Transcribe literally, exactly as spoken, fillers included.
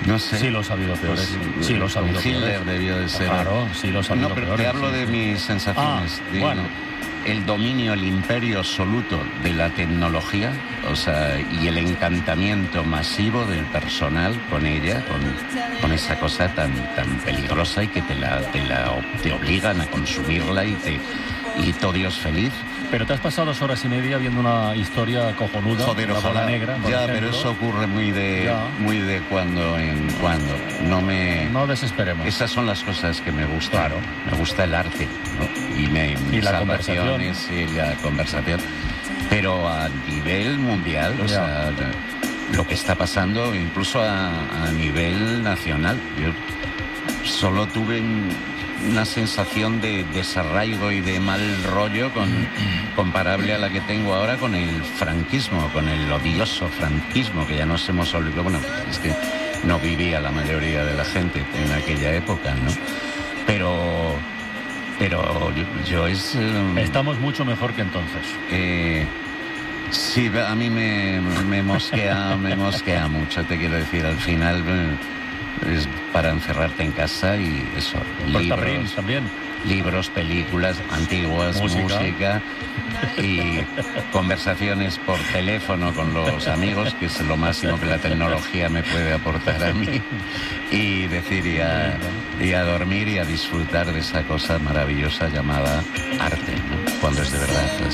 No sé. Sí, los ha habido peores. Pues, sí, los ha habido Hitler peores. debió de ser. Claro, sí, los ha habido No, pero peores. te hablo de mis sensaciones. Ah, de, bueno. El dominio, el imperio absoluto de la tecnología, o sea, y el encantamiento masivo del personal con ella, con, con esa cosa tan, tan peligrosa y que te la, te la te obligan a consumirla y te y todo Dios feliz. Pero te has pasado dos horas y media viendo una historia cojonuda. Joder, la ojalá. bola negra, por ya, ejemplo. pero eso ocurre muy de Ya. muy de cuando en cuando. No me. No desesperemos. Esas son las cosas que me gustan. Claro. Me gusta el arte, ¿no? Y, me, Y mis la salvaciones y la conversación. Pero a nivel mundial, o Ya. sea, lo que está pasando, incluso a, a nivel nacional. Yo solo tuve una sensación de desarraigo y de mal rollo con, comparable a la que tengo ahora con el franquismo, con el odioso franquismo, que ya nos hemos olvidado. Bueno, es que no vivía la mayoría de la gente en aquella época, ¿no? Pero, pero yo es... eh, Estamos mucho mejor que entonces. eh, sí, a mí me, me mosquea, me mosquea mucho, te quiero decir. Al final eh, es para encerrarte en casa y eso. Porta libros, Prince también. libros, películas antiguas, Música. música y conversaciones por teléfono con los amigos, que es lo máximo que la tecnología me puede aportar a mí, y decir y a, y a dormir y a disfrutar de esa cosa maravillosa llamada arte, ¿no? Cuando es de verdad.